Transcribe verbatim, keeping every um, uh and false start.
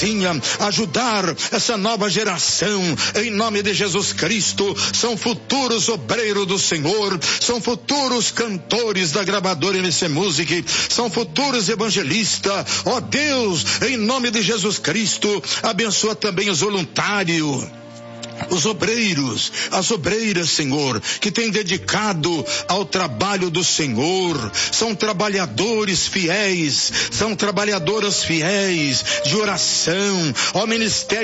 ajudar essa nova geração, em nome de Jesus Cristo. São futuros obreiros do Senhor, são futuros cantores da gravadora M C Music, são futuros evangelistas. Ó Deus, em nome de Jesus Cristo, abençoa também os voluntários, os obreiros, as obreiras, Senhor, que têm dedicado ao trabalho do Senhor. São trabalhadores fiéis, são trabalhadoras fiéis de oração, ao ministério